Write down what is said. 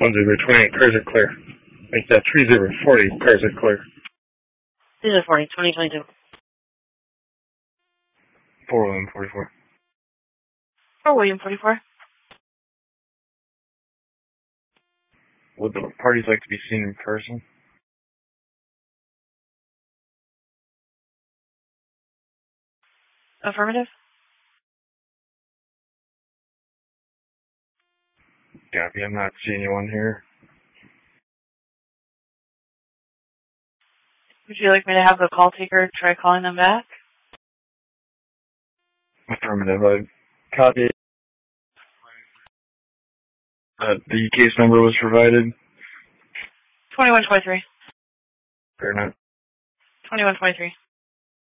1028, cars are clear. Make that 3040, cars are clear. 3040, 2022. 41144. 4 William 44. Would the parties like to be seen in person? Affirmative. Copy, I'm not seeing anyone here. Would you like me to have the call taker try calling them back? Affirmative, I copy. The case number was provided. 2123. Fair enough. 2123.